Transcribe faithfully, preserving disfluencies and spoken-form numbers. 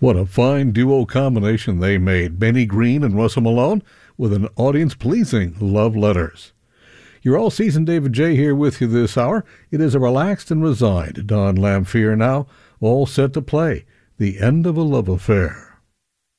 What a fine duo combination they made, Benny Green and Russell Malone, with an audience-pleasing Love Letters. You're all seasoned David J. here with you this hour. It is a relaxed and resigned Don Lamphere now, all set to play The End of a Love Affair.